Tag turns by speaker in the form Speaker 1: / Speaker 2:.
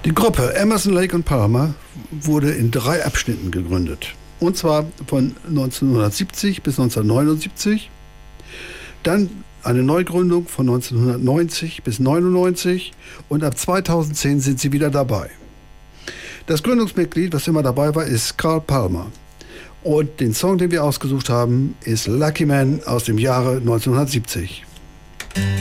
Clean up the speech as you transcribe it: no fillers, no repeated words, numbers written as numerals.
Speaker 1: Die Gruppe Emerson, Lake und Palmer wurde in 3 Abschnitten gegründet. Und zwar von 1970 bis 1979. Dann eine Neugründung von 1990 bis 1999. Und ab 2010 sind sie wieder dabei. Das Gründungsmitglied, was immer dabei war, ist Carl Palmer. Und den Song, den wir ausgesucht haben, ist Lucky Man aus dem Jahre 1970.